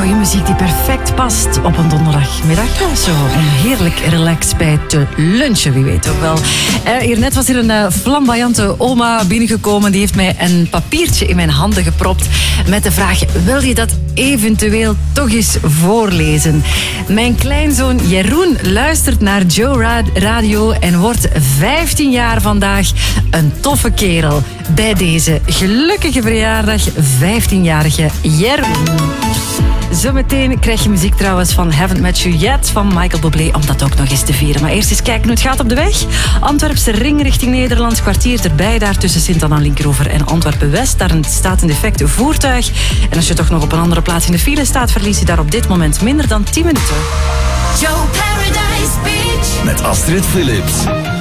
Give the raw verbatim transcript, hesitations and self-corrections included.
goede muziek die perfect past op een donderdagmiddag. Zo, om heerlijk relaxed bij te lunchen, wie weet ook wel. Uh, hiernet was er een uh, flamboyante oma binnengekomen. Die heeft mij een papiertje in mijn handen gepropt met de vraag: wil je dat eventueel toch eens voorlezen? Mijn kleinzoon Jeroen luistert naar Joe Radio en wordt vijftien jaar vandaag. Een toffe kerel. Bij deze gelukkige verjaardag, vijftienjarige Jeroen. Zometeen krijg je muziek trouwens van Haven't Met You Yet van Michael Bublé, om dat ook nog eens te vieren. Maar eerst eens kijken hoe het gaat op de weg. Antwerpse ring richting Nederland, kwartier erbij daar tussen Sint-Anna Linkeroever en Antwerpen-West. Daar staat een defecte voertuig. En als je toch nog op een andere plaats in de file staat, verlies je daar op dit moment minder dan tien minuten. Joe Paradise Beach met Astrid Philips.